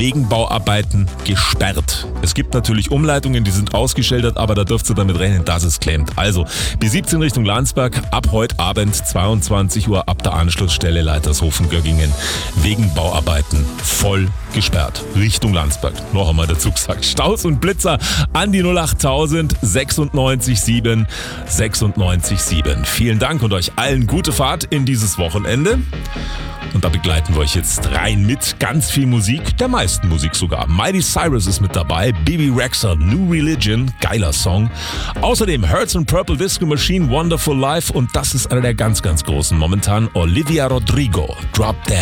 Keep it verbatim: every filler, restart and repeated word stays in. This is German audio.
wegen Bauarbeiten gesperrt. Es gibt natürlich Umleitungen, die sind ausgeschildert, aber da dürft ihr damit rechnen, dass es klemmt. Also B siebzehn Richtung Landsberg, ab heute Abend zweiundzwanzig Uhr ab der Anschlussstelle Leitershofen-Göggingen wegen Bauarbeiten voll gesperrt. Richtung Landsberg. Noch einmal dazu gesagt. Staus und Blitzer an die null achttausend sechsundneunzig sieben sechsundneunzig sieben. Vielen Dank und euch allen gute Fahrt in dieses Wochenende. Und da begleiten wir euch jetzt rein mit ganz viel Musik, der meisten Musik sogar. Miley Cyrus ist mit dabei, Bebe Rexha, New Religion, geiler Song. Außerdem Hertz and Purple Disco Machine, Wonderful Life und das ist einer der ganz, ganz großen momentan, Olivia Rodrigo, Drop Dead.